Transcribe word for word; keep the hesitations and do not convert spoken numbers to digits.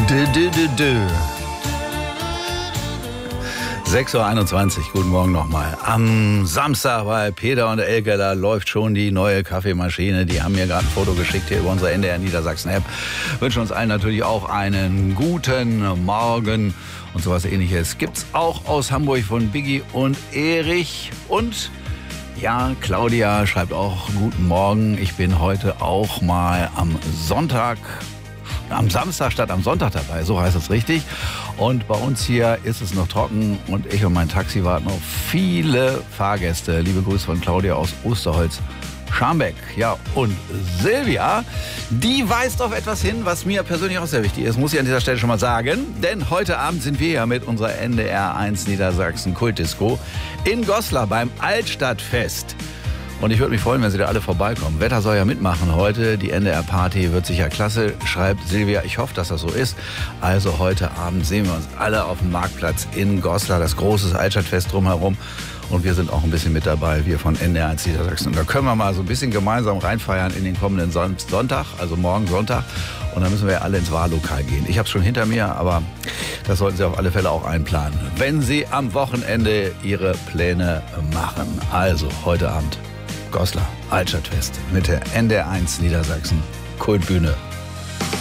Dö, dö, dö, dö. sechs Uhr einundzwanzig, guten Morgen nochmal. Am Samstag bei Peter und Elke, da läuft schon die neue Kaffeemaschine. Die haben mir gerade ein Foto geschickt hier über unsere N D R Niedersachsen-App. Wünschen uns allen natürlich auch einen guten Morgen und sowas Ähnliches. Gibt's auch aus Hamburg von Biggie und Erich. Und ja, Claudia schreibt auch guten Morgen. Ich bin heute auch mal am Sonntag am Samstag statt am Sonntag dabei, so heißt es richtig. Und bei uns hier ist es noch trocken und ich und mein Taxi warten auf viele Fahrgäste. Liebe Grüße von Claudia aus Osterholz-Scharmbeck. Ja, und Silvia, die weist auf etwas hin, was mir persönlich auch sehr wichtig ist, muss ich an dieser Stelle schon mal sagen. Denn heute Abend sind wir ja mit unserer N D R eins Niedersachsen Kultdisco in Goslar beim Altstadtfest. Und ich würde mich freuen, wenn Sie da alle vorbeikommen. Wetter soll ja mitmachen heute. Die N D R-Party wird sicher klasse, schreibt Silvia. Ich hoffe, dass das so ist. Also heute Abend sehen wir uns alle auf dem Marktplatz in Goslar. Das große Altstadtfest drumherum. Und wir sind auch ein bisschen mit dabei, wir von N D R eins Niedersachsen. Und da können wir mal so ein bisschen gemeinsam reinfeiern in den kommenden Sonntag, also morgen Sonntag. Und dann müssen wir ja alle ins Wahllokal gehen. Ich habe es schon hinter mir, aber das sollten Sie auf alle Fälle auch einplanen, wenn Sie am Wochenende Ihre Pläne machen. Also heute Abend Goslar, Altstadtfest mit der N D R eins Niedersachsen Kultbühne.